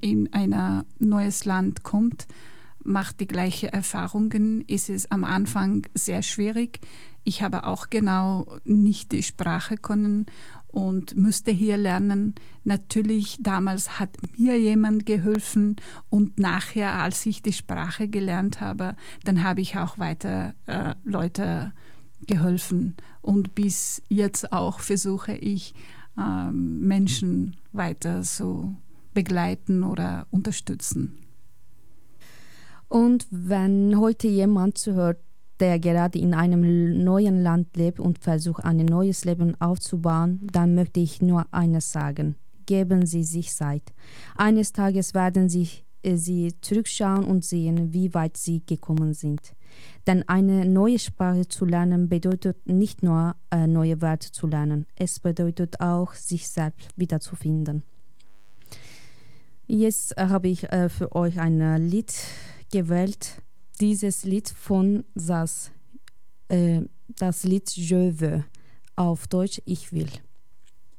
in ein neues Land kommt, macht die gleichen Erfahrungen, ist es am Anfang sehr schwierig. Ich habe auch genau nicht die Sprache können und musste hier lernen. Natürlich, damals hat mir jemand geholfen und nachher, als ich die Sprache gelernt habe, dann habe ich auch weiter Leute geholfen. Und bis jetzt auch versuche ich, Menschen weiter so begleiten oder unterstützen. Und wenn heute jemand zuhört, der gerade in einem neuen Land lebt und versucht, ein neues Leben aufzubauen, dann möchte ich nur eines sagen. Geben Sie sich Zeit. Eines Tages werden Sie zurückschauen und sehen, wie weit Sie gekommen sind. Denn eine neue Sprache zu lernen bedeutet nicht nur neue Wörter zu lernen, es bedeutet auch, sich selbst wiederzufinden. Jetzt habe ich für euch ein Lied gewählt. Dieses Lied von das Lied Je veux, auf Deutsch Ich will.